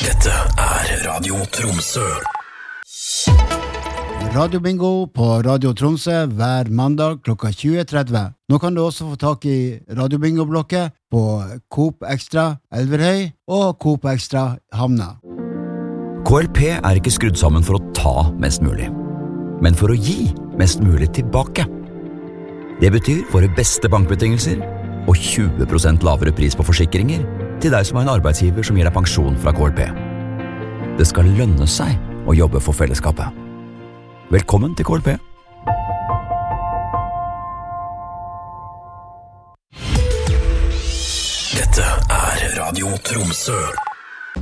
Dette Radio Tromsø. Radio Bingo på Radio Tromsø hver mandag klokka 20:30. Nå kan du også få tak i Radio Bingo-blokket på Coop Extra Elverhøy og Coop Extra Havna. KLP er ikke skrudd sammen for å ta mest mulig, men for å gi mest mulig tilbake. Det betyr våre beste bankbetingelser og 20% lavere pris på forsikringer til deg som har en arbeidsgiver som gir deg pensjon fra KLP. Det skal lønne seg å jobbe for fellesskapet. Velkommen til KLP. Dette Radio Tromsø.